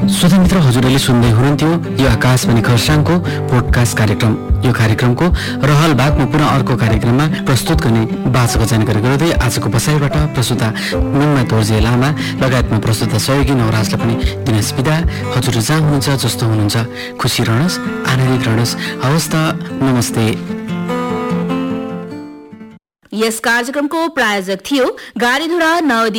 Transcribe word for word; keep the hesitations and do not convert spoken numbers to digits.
स्वतन्त्र हजुरले सुन्दै हुनुहुन्थ्यो यो आकाशवाणी खरसाङको पोडकास्ट कार्यक्रम। यो कार्यक्रमको रहल भाग म पुनः अर्को कार्यक्रममा प्रस्तुत गर्ने बाचाको जानकारी गर्दै आजको बसाइबाट प्रस्तुता मुन्ना तोर्जे लामा लगायतमा प्रस्तुता सहयोगी नवराजलाई पनि दिनुहोस् बिदा। हजुर जहाँ हुनुहुन्छ जस्तो हुनुहुन्छ खुसी रहनुहोस्, आनन्दित रहनुहोस्। हवस् त, नमस्ते। यस कार्यक्रमको प्रायोजक थियो गाडीधुरा नवदीप